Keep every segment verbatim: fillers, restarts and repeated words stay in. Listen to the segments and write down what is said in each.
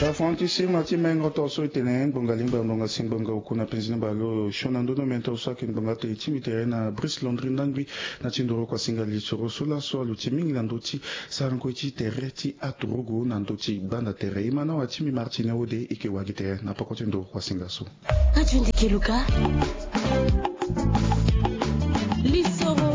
Fonti si mati mengo to so itenen bonga limba bonga simbonga ukuna penzina balo shona ndono menta usaki bonga te timite na Brice Londrin ndangwi na tindoro kwa singa lichoro sula so lutiming landoti saranko ti tereti aturugo nandoti banda tere imana watimi Martine Ode ike wagite na pakoti ndo kwa singa so Atundi kiluka Lisoro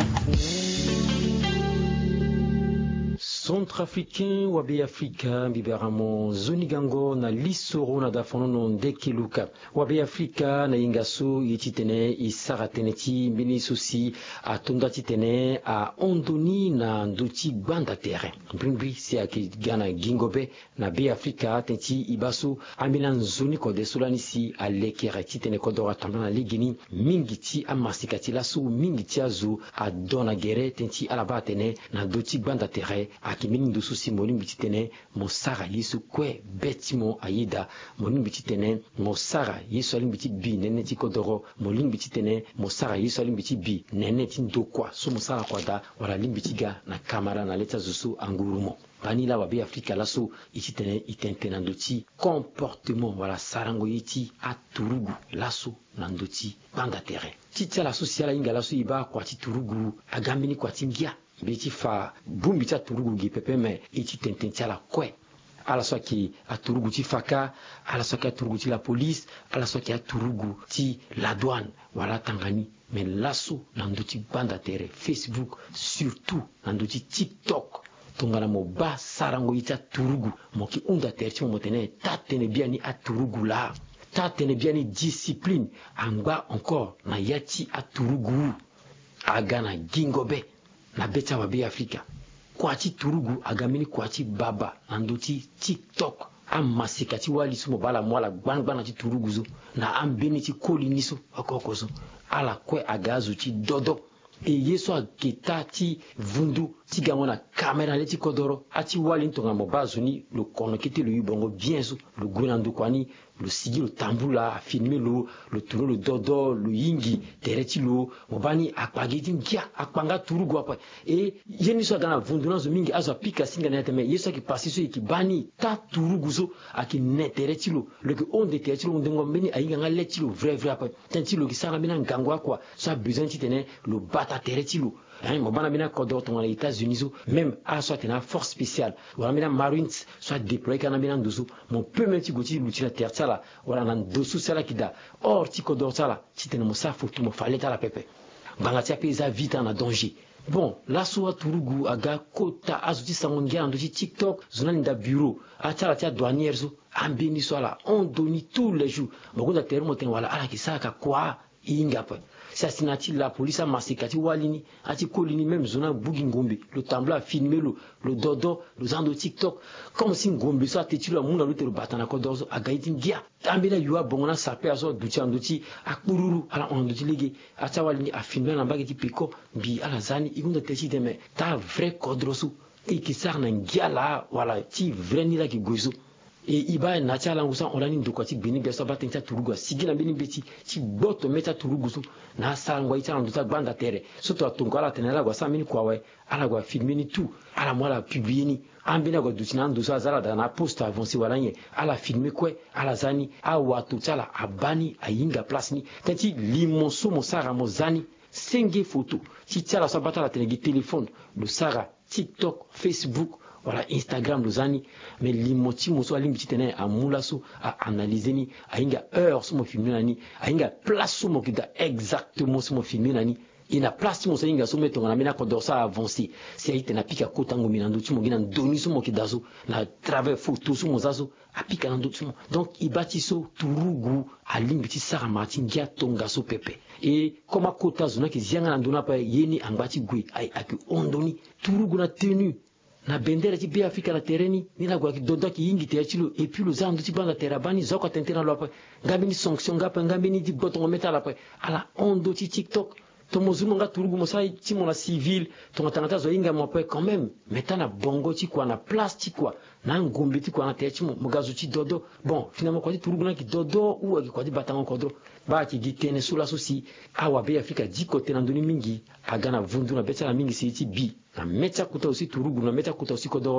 Centrafricain wabe Afrika biberamo zonigango na lisoro na dafono no ndekeluka wabe Afrika na ingaso yititene isarateneti mbini susi atonda titene a ondoni na ndoti banda terre mbringbi si akigana gingobe na be Afrika tenti ibaso amina zoni kode solanisi alekere titene kodora tambana ligini mingiti amasikati laso mingiti azu adona gere tenti alabatene na ndoti banda terre akimini ndusu si moni bititene mosara yesu kwe betimo ayida moni bititene mosara yesu alim biti bi nene ti kodoro moni bititene mosara yesu alim biti bi nene ti ndokwa so mosara kwada wala limbitiga na kamara na leta zusu angurumo bani la wabe Afrika laso ititene itentena ndoti comportement wala sarango yiti aturugu laso na ndoti banda terre titya laso siala inga laso iba kwa titurugu agambini kwa tingia biti fa bumbi ta turugu gi pepe me iti tententi ala kwe ala so ki aturugu ti faka ala so ki aturugu ti la police ala so ki aturugu ti la douane wala tangani mais lasso na ndoti banda terre Facebook surtout na ndoti TikTok tongana mo ba sarango ita turugu mo ki unda terre ti mo tene tatene biani aturugu la tatene biani discipline anga encore na yati aturugu agana gingobe na beta wabe Afrika kwati turugu agamini kwati baba andoti TikTok amasikati wali sumo bala mwala gbangba na ti turugu zo na ambeni ti koliniso akokozo ala kwe agazu ti dodo e yeso ageta ti vundu ti gango na kamera le ti kodoro ati wali ntonga mo bazuni le kono kiti le yubongo bien zo le gwenandu kwani le sigi le tambula filmer lo le tourner le dodo le yingi tereti lo mobani akpageti ngia akpanga turugu apa e yeni so gana vunduna zo mingi azo pika singa na teme yeso ki pasiso ki bani ta turugu zo aki netereti lo le que on de tereti lo ndengo mbeni ayinga ngaleti lo vrai vrai apa tanti lo ki sanga mina ngangwa kwa so besoin ti tene le bata tereti lo hein mobana mina kodor ton les États-Unis même à soit une force spéciale wala mina marines soit déployé kana mina ndoso mon peu même ti goti lutina terre sala wala nan dosu sala kida or ti kodor sala ti tene mo sa fotu mo faleta la pepe banga ti apeza vite na danger. Bon, la soa turugu aga kota azuti sangongia ando ti TikTok zonani da bureau atala ti douanière zo ambeni so ala on doni tous les jours mokonda terre mo ten wala ala ki saka kwa inga pa Sassinati la police a massacré Walini, ati Kolini même zona Bougi Ngombe, le tambla a filmé le, le dodo, le zando TikTok, comme si Ngombe soit têtu la mouna l'autre batana kodozo, a gaïtin dia. Tambela yua bongona sapé à so duti andoti, a kururu, à la ondoti légué, a Tawalini a filmé la bageti piko, bi à la zani, igunda têtu de me, ta vrai kodrosu, et qui sert nan gia la, voilà, ti vrai ni la ki gozo. Et iba na tia la ngusa olani ndokati bini beso ba tenta turugu sigina bini beti ti boto meta turugu so na sangwa ita nduta banda tere soto atungo ala tenela gwa samini kwa we ala gwa filmini tout ala mwala publier ni ambina gwa dutina ndusa zala da na post avancer wala nye ala filmer kwe ala zani a watu tala abani ayinga place ni tenti limonso mo sara mo zani senge photo ti tia la sabata la tenegi téléphone le sara TikTok Facebook voilà Instagram lozani mais limoti moso alimbi tene amula so a analyser ni ainga heure so mo filmer nani ainga place so mo kida exactement so mo filmer nani ina place mo so inga so meto na mina ko dorsa avancer c'est ite na pika kotango minando ti mo gina ndoni so mo kidazo na travers photo so mo zazo apika na ndotu donc ibati so turugu alimbi ti sara martin gia tonga so pepe et comme akota zona ki zianga na ndona pa yeni angati gwe ai aki ondoni turugu na tenue na bendera ti be Afrika na tereni ni la gwa ki dodo ki yingi te chilo et puis le zando ti banga terabani zoko tentena lo pa ngambi ni sanction ngapa ngambi ni di boto ngometa la pa ala ondo ti TikTok to mozumo nga turugu mo sai ti mo na civil to ngata zo yinga mo pa quand même metana bongo ti kwa na plastique kwa na ngombe ti kwa na te ti mo gazo ti dodo bon finalement kwa ti turugu na ki dodo ou ki kwa ti batango kodro ba ki gitene sula so si awa be Afrika di kote na ndoni mingi agana vundu na beta na mingi si ti bi na mecha kuta aussi turugu na mecha kuta aussi kodoro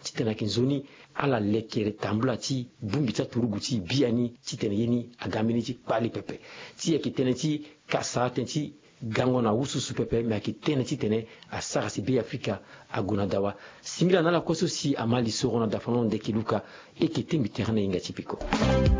titena kinzoni ala lekere tambula ti bumbita turugu ti biani titena yeni agamini ti pali pepe ti ekitene ti kasate ti gango na ususu pepe me akitene titene asara si be Afrika aguna dawa simila nala koso si amali soro na dafanon de kiluka ekite miterne inga tipiko